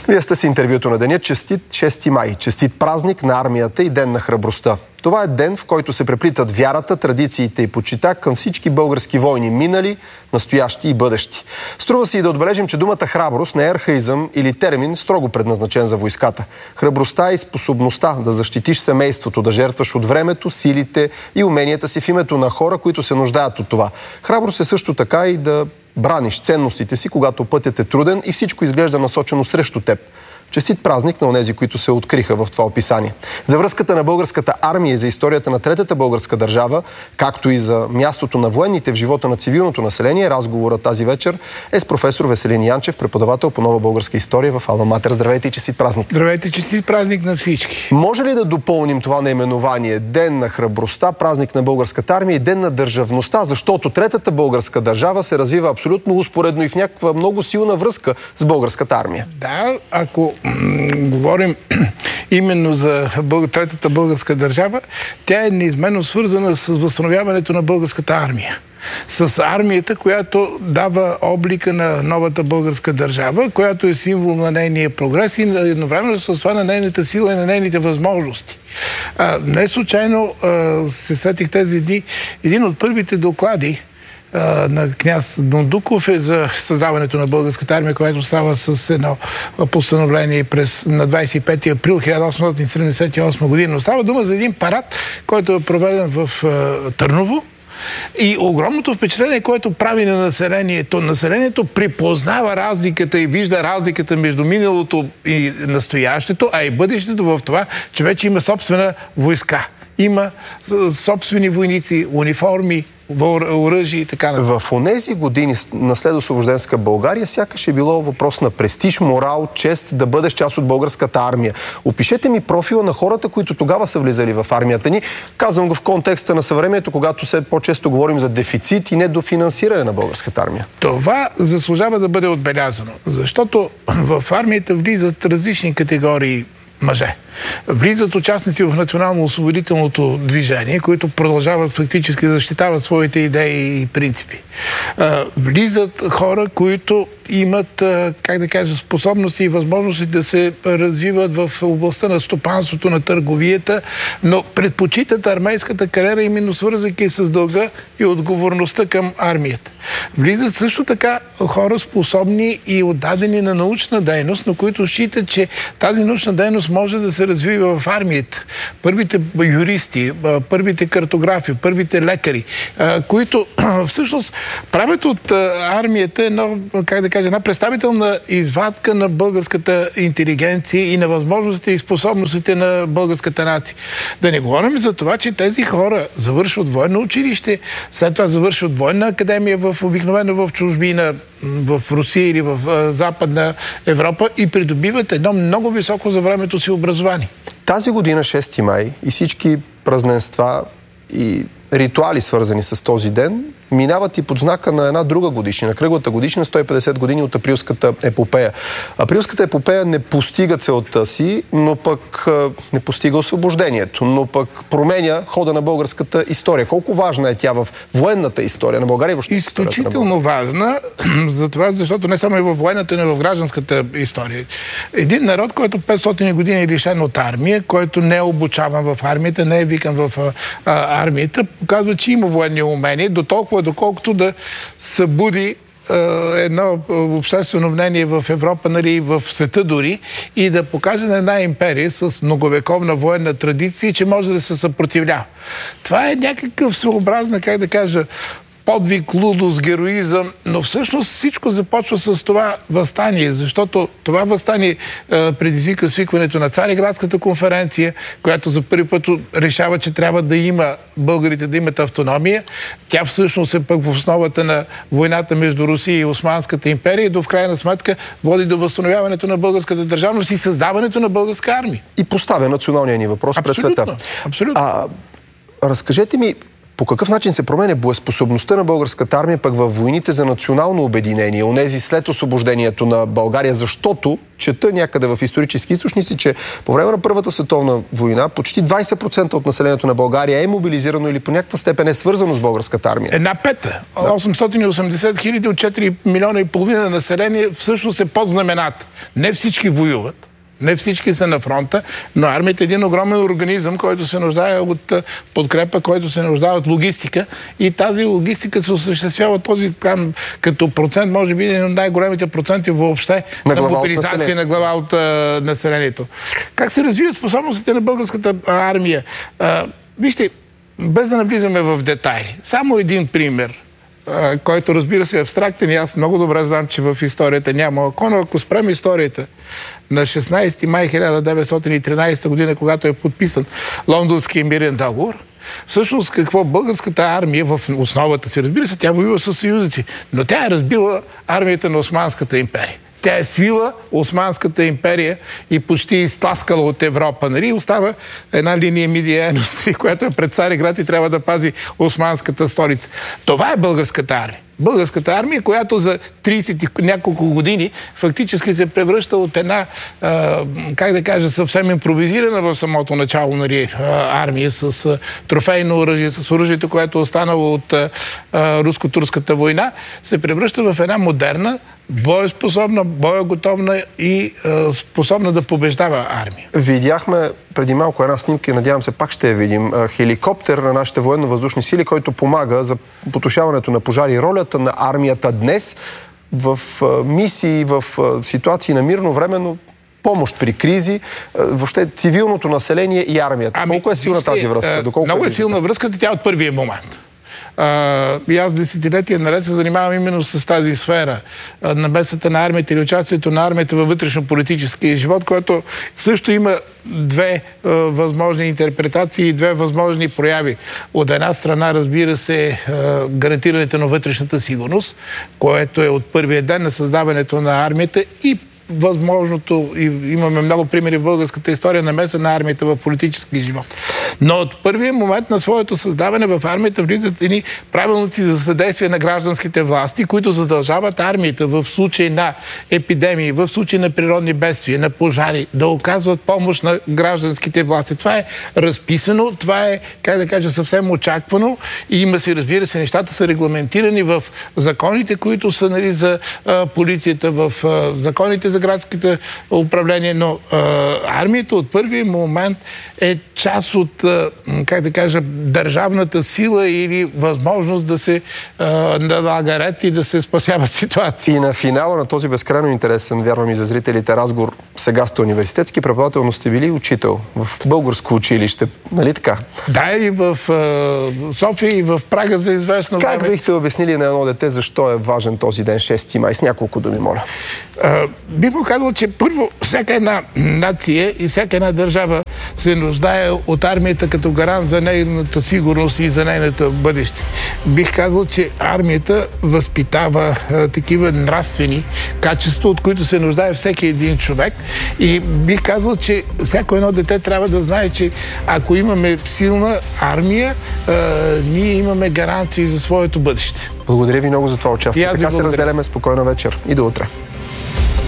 Вие сте с интервюто на деня. Честит 6 май. Честит празник на армията и ден на храбростта. Това е ден, в който се преплитат вярата, традициите и почита към всички български войни, минали, настоящи и бъдещи. Струва си и да отбележим, че думата храброст не е архаизъм или термин, строго предназначен за войската. Храбростта и способността да защитиш семейството, да жертваш от времето, силите и уменията си в името на хора, които се нуждаят от това. Храброст е също така и да браниш ценностите си, когато пътят е труден и всичко изглежда насочено срещу теб. Честит празник на онези, които се откриха в това описание. За връзката на българската армия и за историята на Третата българска държава, както и за мястото на военните в живота на цивилното население, разговорът тази вечер е с професор Веселин Янчев, преподавател по нова българска история в Алма Матер. Здравейте и честит празник! Здравейте, честит празник на всички! Може ли да допълним това наименование Ден на храбростта, празник на българската армия и Ден на държавността, защото Третата българска държава се развива абсолютно успоредно и в някаква много силна връзка с българската армия? Да, ако говорим именно за Третата българска държава, тя е неизменно свързана с възстановяването на българската армия. С армията, която дава облика на новата българска държава, която е символ на нейния прогрес и едновременно с това на нейната сила и на нейните възможности. Не случайно се сетих тези дни един от първите доклади на княз Дондуков е за създаването на българската армия, което става с едно постановление на 25 април 1878 година. Но става дума за един парад, който е проведен в Търново. И огромното впечатление, което прави на населението. Населението припознава разликата и вижда разликата между миналото и настоящето, а и бъдещето в това, че вече има собствена войска. Има собствени войници, униформи, оръжие и така нататък. В онези години на следосвобожденска България сякаш е било въпрос на престиж, морал, чест да бъдеш част от българската армия. Опишете ми профила на хората, които тогава са влизали в армията ни. Казвам го в контекста на съвремието, когато все по-често говорим за дефицит и недофинансиране на българската армия. Това заслужава да бъде отбелязано, защото в армията влизат различни категории мъже. Влизат участници в национално-освободителното движение, които продължават фактически да защитават своите идеи и принципи. Влизат хора, които имат, как да кажа, способности и възможности да се развиват в областта на стопанството, на търговията, но предпочитат армейската кариера, именно свързвайки с дълга и отговорността към армията. Влизат също така хора способни и отдадени на научна дейност, но които считат, че тази научна дейност може да се развива в армията. Първите юристи, първите картографи, първите лекари, които всъщност правят от армията една представителна извадка на българската интелигенция и на възможностите и способностите на българската нация. Да не говорим за това, че тези хора завършват военно училище, след това завършват военна академия обикновено в чужбина, в Русия или в Западна Европа и придобиват едно много високо за времето си образование. Тази година, 6 май, и всички празненства и ритуали, свързани с този ден, минават и под знака на една друга годишнина, кръглата годишнина, 150 години от Априлската епопея. Априлската епопея не постига целта си, но пък не постига освобождението, но пък променя хода на българската история. Колко важна е тя в военната история на България? Изключително важна, защото не само и във военната, но и в гражданската история. Един народ, който 500 години е лишен от армия, който не е обучаван в армията, не е викан в армията, показва, че има военни умения, доколкото да събуди едно обществено мнение в Европа, нали, и в света дори, и да покаже на една империя с многовековна военна традиция, че може да се съпротивлява. Това е някакъв своеобразна, как да кажа, подвиг, лудост, героизъм, но всъщност всичко започва с това въстание, защото това въстание предизвика свикването на Цариградската конференция, която за първи път решава, че трябва да има българите да имат автономия. Тя всъщност е пък в основата на войната между Русия и Османската империя и до в крайна сметка води до възстановяването на българската държавност и създаването на българска армия. И поставя националния ни въпрос пред света. Абсолютно. Разкажете ми, по какъв начин се променя боеспособността на българската армия пък във войните за национално обединение, онези след освобождението на България, защото чета някъде в исторически източници, че по време на Първата световна война почти 20% от населението на България е мобилизирано или по някаква степен е свързано с българската армия. 1/5. 880 хиляди от 4 милиона и половина население всъщност е под знамената. Не всички воюват. Не всички са на фронта, но армията е един огромен организъм, който се нуждае от подкрепа, който се нуждае от логистика и тази логистика се осъществява този там, като процент, може би един от най-големите проценти въобще на мобилизация на глава от населението. Как се развиват способностите на българската армия? Вижте, без да навлизаме в детайли, само един пример, който разбира се е абстрактен и аз много добре знам, че в историята няма. Ако спрем историята на 16 май 1913 година, когато е подписан Лондонския мирен договор, всъщност какво българската армия в основата си, разбира се, тя воюва със съюзници, но тя е разбила армията на Османската империя. Тя е свила Османската империя и почти изтласкала от Европа. Нали? Остава една линия Мидия-Енос, която е пред Цариград и трябва да пази османската столица. Това е българската армия. Българската армия, която за 30 няколко години фактически се превръща от една, как да кажа, съвсем импровизирана в самото начало, нали, армия с трофейно оръжие, с оръжието, което е останало от руско-турската война, се превръща в една модерна, боеспособна, боеготовна и способна да побеждава армия. Видяхме преди малко една снимка и надявам се пак ще я видим. Хеликоптер на нашите военно-въздушни сили, който помага за потушаването на пожари. Ролята на армията днес в мисии, в ситуации на мирно време, но помощ при кризи, въобще цивилното население и армията. Колко е силна тази връзка? Много е силна връзката, тя от първия момент. И аз десетилетия наред се занимавам именно с тази сфера. Намесата на армията или участието на армията във вътрешно-политическия живот, което също има две възможни интерпретации и две възможни прояви. От една страна, разбира се, гарантирането на вътрешната сигурност, което е от първия ден на създаването на армията и възможното, и имаме много примери в българската история, намеса на армията в политически живот. Но от първия момент на своето създаване в армията влизат едни правилници за съдействие на гражданските власти, които задължават армията в случай на епидемии, в случай на природни бедствия, на пожари, да оказват помощ на гражданските власти. Това е разписано, това е, как да кажа, съвсем очаквано и има си, разбира се, нещата са регламентирани в законите, които са, нали, за полицията, в законите за градските управления, но армията от първия момент е част от, как да кажа, държавната сила или възможност да се налага ред и да се спасяват ситуации. И на финала на този безкрайно интересен, вярвам и за зрителите, разговор, сега сте университетски преподавател, но сте били учител в българско училище, нали така? Да, и в София, и в Прага за известно време. Как бихте обяснили на едно дете защо е важен този ден, 6 май? С няколко думи, моля. Би му казал, че първо всяка една нация и всяка една държава се нуждае от армията като гарант за нейната сигурност и за нейната бъдеще. Бих казал, че армията възпитава такива нравствени качества, от които се нуждае всеки един човек. И бих казал, че всяко едно дете трябва да знае, че ако имаме силна армия, ние имаме гаранции за своето бъдеще. Благодаря ви много за това участие. Така се разделяме. Спокойна вечер и до утре.